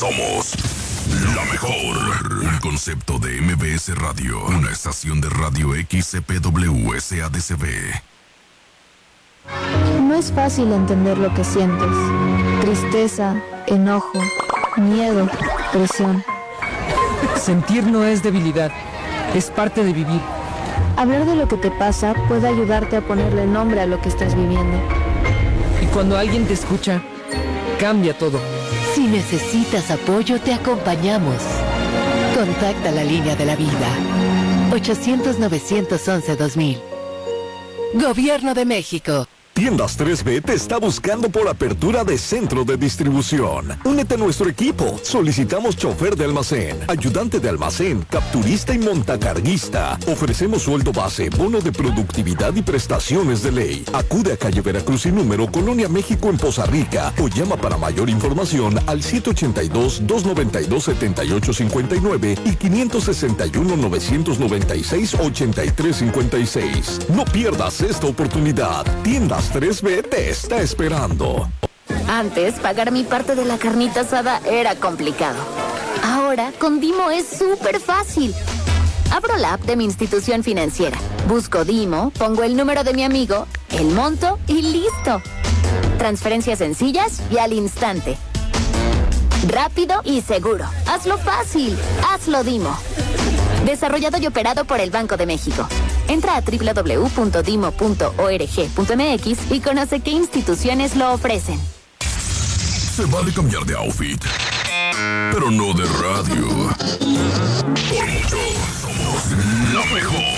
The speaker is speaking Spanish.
somos la mejor. Un concepto de MBS Radio, una estación de radio XCPW SADCB. No es fácil entender lo que sientes. Tristeza, enojo, miedo, presión. Sentir no es debilidad, es parte de vivir. Hablar de lo que te pasa puede ayudarte a ponerle nombre a lo que estás viviendo. Y cuando alguien te escucha, cambia todo. Si necesitas apoyo, te acompañamos. Contacta la línea de la vida. 800-911-2000. Gobierno de México. Tiendas 3B te está buscando por apertura de centro de distribución. Únete a nuestro equipo. Solicitamos chofer de almacén, ayudante de almacén, capturista y montacarguista. Ofrecemos sueldo base, bono de productividad y prestaciones de ley. Acude a calle Veracruz y número Colonia México en Poza Rica o llama para mayor información al 782-292-7859 y 561-996-8356. No pierdas esta oportunidad. Tiendas 3B te está esperando. Antes, pagar mi parte de la carnita asada era complicado. Ahora, con Dimo es súper fácil. Abro la app de mi institución financiera, busco Dimo, pongo el número de mi amigo, el monto y listo. Transferencias sencillas y al instante. Rápido y seguro. Hazlo fácil. Hazlo Dimo. Desarrollado y operado por el Banco de México. Entra a www.dimo.org.mx y conoce qué instituciones lo ofrecen. Se vale cambiar de outfit, pero no de radio. Por mucho, somos la mejor.